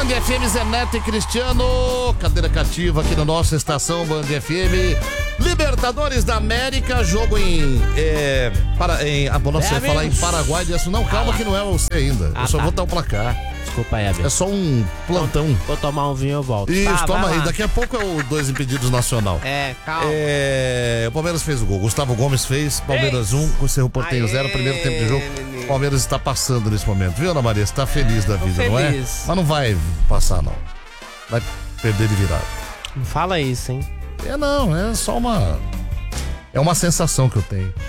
Band FM, Zé Neto e Cristiano, cadeira cativa aqui na nossa estação Band FM. Libertadores da América, jogo em você vai falar em Paraguai, disso não, calma que não é você ainda. Eu só vou dar o placar. Desculpa aí, Abel. É só um plantão. Vou tomar um vinho e eu volto. Isso, toma aí. Daqui a pouco é o Dois Impedidos Nacional. Calma. O Palmeiras fez o gol. Gustavo Gomes fez. Palmeiras 1, com Cerro Porteño 0. Primeiro tempo de jogo. O Palmeiras está passando nesse momento. Viu, Ana Maria? Você tá feliz da vida, feliz. não é? Mas não vai passar, não. Vai perder de virada. Não fala isso, hein? Não. É só uma... É uma sensação que eu tenho.